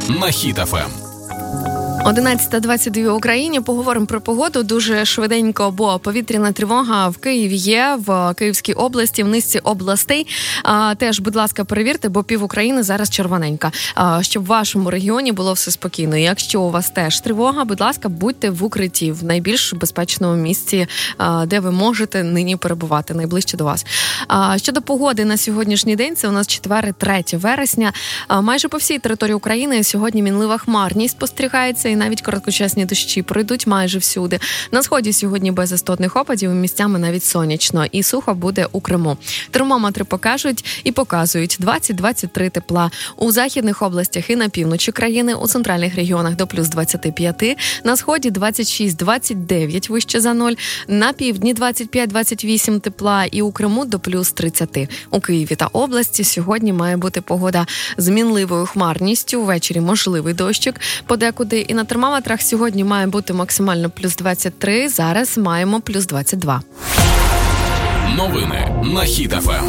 на Хіт ФМ. 11:22 в Україні. Поговоримо про погоду дуже швиденько, бо повітряна тривога в Києві є, в Київській області, в низці областей. Теж, будь ласка, перевірте, бо пів України зараз червоненька. Щоб в вашому регіоні було все спокійно. Якщо у вас теж тривога, будь ласка, будьте в укритті, в найбільш безпечному місці, де ви можете нині перебувати, найближче до вас. Щодо погоди на сьогоднішній день, це у нас четвер, 3 вересня. Майже по всій території України сьогодні мінлива хмарність спостерігається, і навіть короткочасні дощі пройдуть майже всюди. На сході сьогодні без істотних опадів, місцями навіть сонячно. І сухо буде у Криму. Термометри покажуть і показують 20-23 тепла. У західних областях і на півночі країни, у центральних регіонах до плюс 25, на сході 26-29 вище за 0, на півдні 25-28 тепла і у Криму до плюс 30. У Києві та області сьогодні має бути погода з мінливою хмарністю, ввечері можливий дощик подекуди. І на термометрах сьогодні має бути максимально плюс 23, зараз маємо плюс 22. Новини на Хіт ФМ.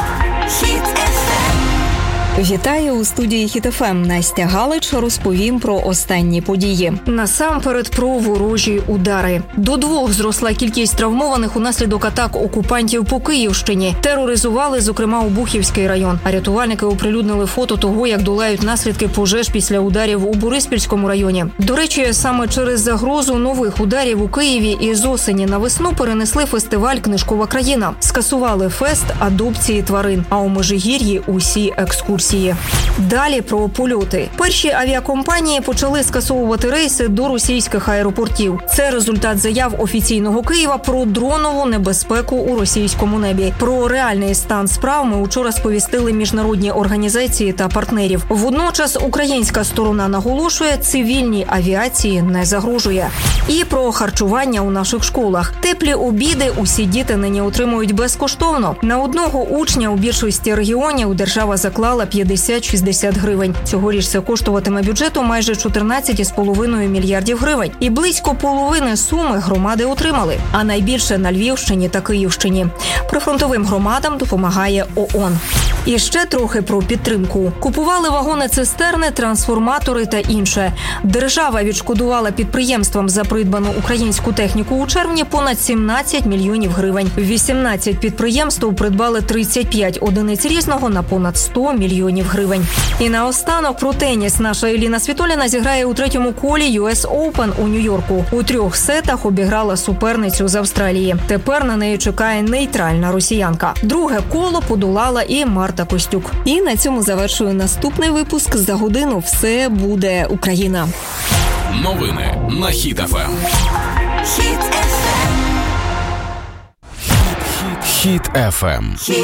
Вітаю у студії Хіт ФМ. Настя Галич розповім про останні події. Насамперед про ворожі удари. До 2 зросла кількість травмованих унаслідок атак окупантів по Київщині. Тероризували, зокрема, Обухівський район. А рятувальники оприлюднили фото того, як долають наслідки пожеж після ударів у Бориспільському районі. До речі, саме через загрозу нових ударів у Києві із осені на весну перенесли фестиваль «Книжкова країна». Скасували фест адопції тварин, а у Межигір'ї усі екскурсії. Далі про польоти. Перші авіакомпанії почали скасовувати рейси до російських аеропортів. Це результат заяв офіційного Києва про дронову небезпеку у російському небі. Про реальний стан справ ми учора сповістили міжнародні організації та партнерів. Водночас українська сторона наголошує, цивільній авіації не загрожує. І про харчування у наших школах. Теплі обіди усі діти нині отримують безкоштовно. На одного учня у більшості регіонів держава заклала 50-60 гривень. Цьогоріч це коштуватиме бюджету майже 14,5 мільярдів гривень. І близько половини суми громади отримали. А найбільше на Львівщині та Київщині. Прифронтовим громадам допомагає ООН. І ще трохи про підтримку. Купували вагони-цистерни, трансформатори та інше. Держава відшкодувала підприємствам за придбану українську техніку у червні понад 17 мільйонів гривень. 18 підприємств придбали 35 одиниць різного на понад 100 мільйонів гривень. І наостанок про теніс. Наша Еліна Світоліна зіграє у 3-му колі US Open у Нью-Йорку. У 3 сетах обіграла суперницю з Австралії. Тепер на неї чекає нейтральна росіянка. Друге коло подолала і Марта Костюк. І на цьому завершую наступний випуск. За годину все буде Україна. Новини на Хіт ФМ. Хіт ФМ.